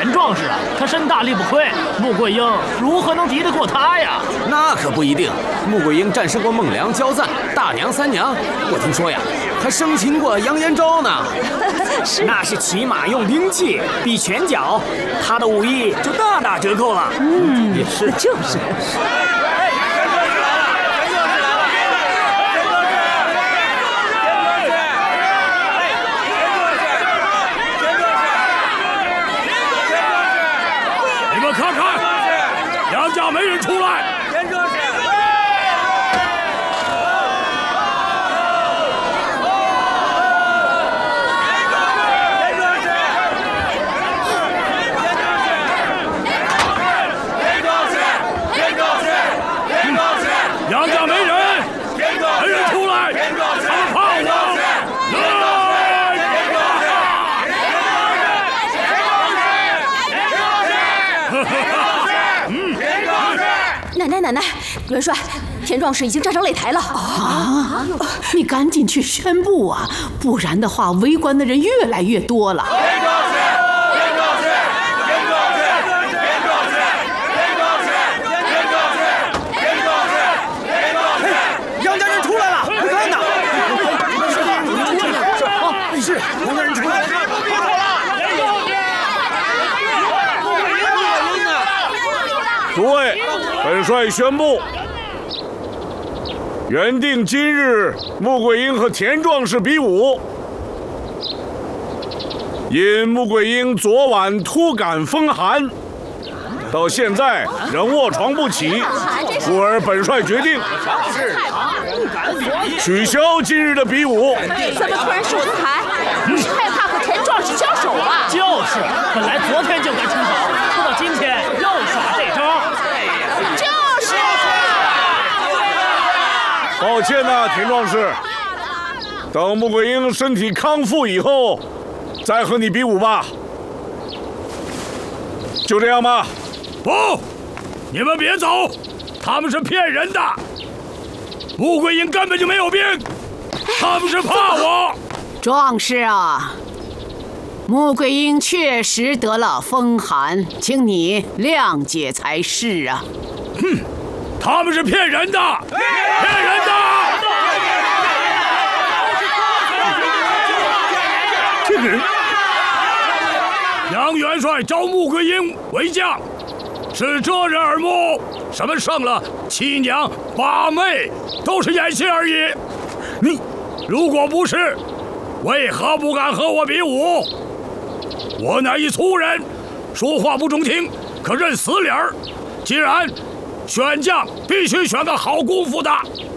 田壮士啊，他身大力不亏，穆桂英如何能敌得过他呀？ 那可不一定。穆桂英战胜过孟良、焦赞、大娘、三娘，我听说呀，还生擒过杨延昭呢。 那是骑马用兵器，比拳脚，他的武艺就大打折扣了。 也是， 就是。 你们看看，杨家没人出来。杨家没人，没人出来，他们怕我。 奶奶，元帅，田壮士已经站上擂台了。 啊！你赶紧去宣布啊，不然的话，围观的人越来越多了。 杨家人出来了，快看呐！是杨家人出来了。 诸位，本帅宣布，原定今日穆桂英和田壮士比武，因穆桂英昨晚突感风寒，到现在仍卧床不起，故而本帅决定取消今日的比武。 怎么突然上台？是害怕和田壮士交手啊？ 就是，本来昨天就该出手，不到今天又耍这招。 抱歉呐，田壮士，等穆桂英身体康复以后，再和你比武吧。就这样吧。 不，你们别走，他们是骗人的。穆桂英根本就没有病，他们是怕我。 壮士啊，穆桂英确实得了风寒，请你谅解才是啊。 哼，他们是骗人的，骗人的！ 这个人， 杨元帅招穆桂英为将，是遮人耳目，什么胜了7娘8妹，都是演戏而已。你如果不是，为何不敢和我比武？我乃一粗人，说话不中听，可认死理儿。既然选将必须选个好功夫的，